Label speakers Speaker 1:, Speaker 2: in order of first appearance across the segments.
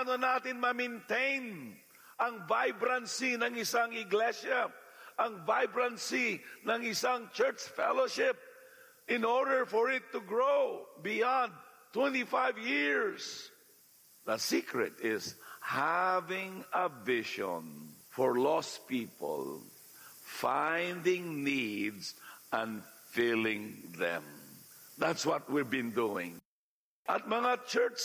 Speaker 1: paano natin ma-maintain ang vibrancy ng isang iglesia, ang vibrancy ng isang church fellowship in order for it to grow beyond 25 years. The secret is having a vision for lost people, finding needs and filling them. That's what we've been doing. At mga church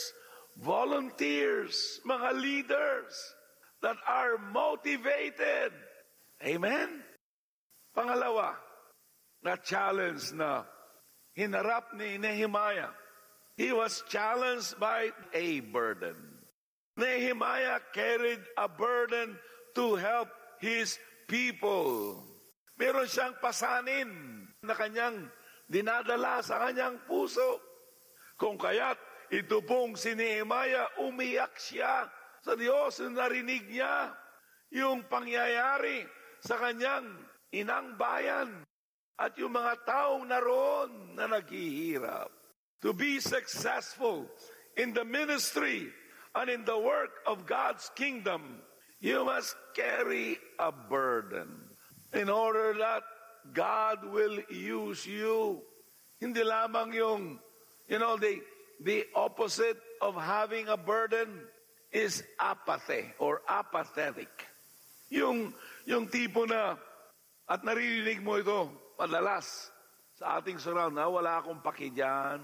Speaker 1: volunteers, mga leaders that are motivated. Amen? Pangalawa, na challenge na hinarap ni Nehemiah. He was challenged by a burden. Nehemiah carried a burden to help his people. Meron siyang pasanin na kanyang dinadala sa kanyang puso. Kung kaya't ito pong si Nehemiah, umiyak siya sa Diyos. Narinig niya yung pangyayari sa kanyang inang bayan at yung mga taong naroon na naghihirap. To be successful in the ministry and in the work of God's kingdom, you must carry a burden in order that God will use you. Hindi lamang yung, the opposite of having a burden is apathy or apathetic. Yung tipo na, at naririnig mo ito, madalas, sa ating surround na, wala akong paki dyan.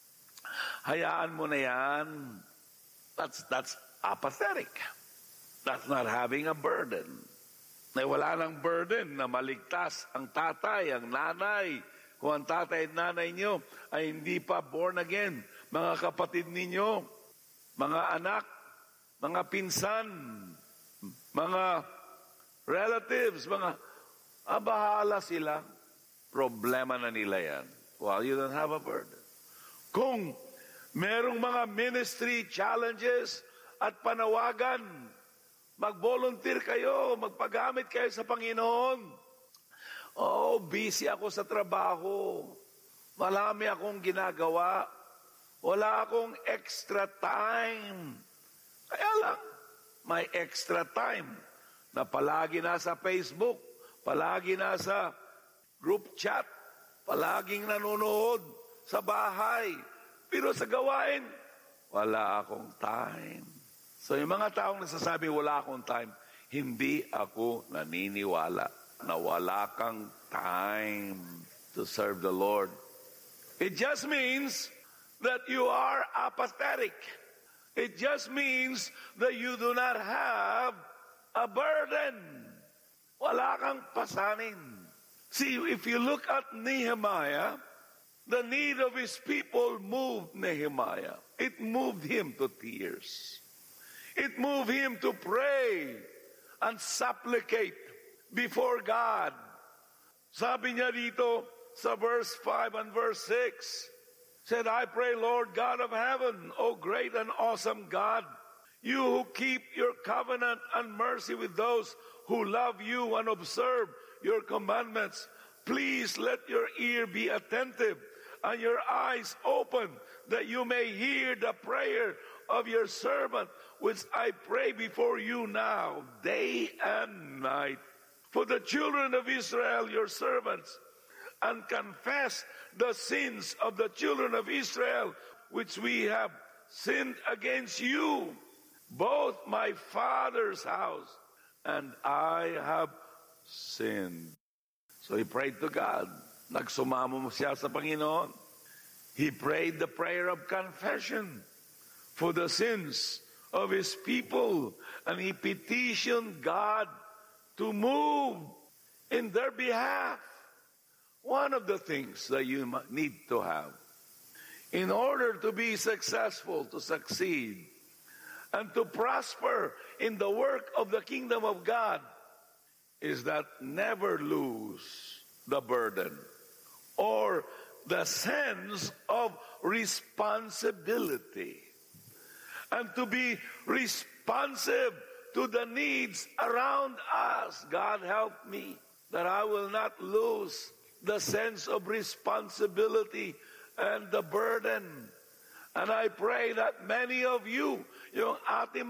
Speaker 1: Hayaan mo na yan. That's apathetic. That's not having a burden. Na wala ng burden na maligtas ang tatay, ang nanay. Kung ang tatay at nanay nyo ay hindi pa born again, mga kapatid ninyo, mga anak, mga pinsan, mga relatives, bahala sila. Problema na nila yan. Well, you don't have a burden. Kung merong mga ministry challenges at panawagan, mag-volunteer kayo, magpagamit kayo sa Panginoon. Oh, busy ako sa trabaho. Marami akong ginagawa. Wala akong extra time. Kaya lang, may extra time na palagi nasa Facebook, palagi nasa group chat, palaging nanonood sa bahay. Pero sa gawain, wala akong time. So yung mga taong nasasabi, wala akong time, hindi ako naniniwala na wala kang time to serve the Lord. It just means that you are apathetic. It just means that you do not have a burden. Wala kang pasanin. See, if you look at Nehemiah, the need of his people moved Nehemiah. It moved him to tears. It moved him to pray and supplicate before God. Sabi niya dito sa verse 5 and verse 6, said, I pray, Lord God of heaven, O great and awesome God, you who keep your covenant and mercy with those who love you and observe your commandments, please let your ear be attentive and your eyes open, that you may hear the prayer of your servant, which I pray before you now, day and night, for the children of Israel, your servants, and confess the sins of the children of Israel, which we have sinned against you, both my father's house and I have sinned. So he prayed to God. Nagsumamo siya sa Panginoon. He prayed the prayer of confession for the sins of his people, and he petitioned God to move in their behalf. One of the things that you need to have in order to be successful, to succeed, and to prosper in the work of the kingdom of God is that never lose the burden or the sense of responsibility, and to be responsive to the needs around us. God help me that I will not lose the sense of responsibility and the burden. And I pray that many of you, yung ating